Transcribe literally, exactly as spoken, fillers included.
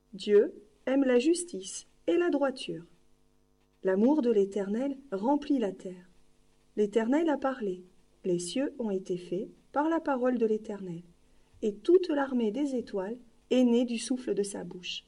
Dieu aime la justice et la droiture. L'amour de l'Éternel remplit la terre. L'Éternel a parlé, les cieux ont été faits par la parole de l'Éternel, et toute l'armée des étoiles est née du souffle de sa bouche.